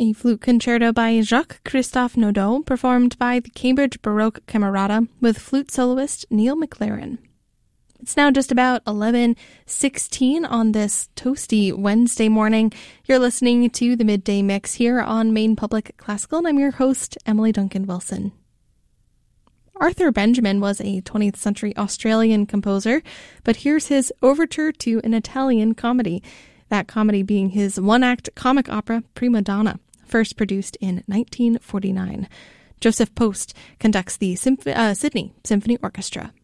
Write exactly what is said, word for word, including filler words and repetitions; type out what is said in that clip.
A flute concerto by Jacques-Christophe Naudot, performed by the Cambridge Baroque Camerata with flute soloist Neil McLaren. It's now just about eleven sixteen on this toasty Wednesday morning. You're listening to the Midday Mix here on Maine Public Classical, and I'm your host, Emily Duncan Wilson. Arthur Benjamin was a twentieth century Australian composer, but here's his overture to an Italian comedy, that comedy being his one-act comic opera Prima Donna, first produced in nineteen forty-nine. Joseph Post conducts the Symph- uh, Sydney Symphony Orchestra.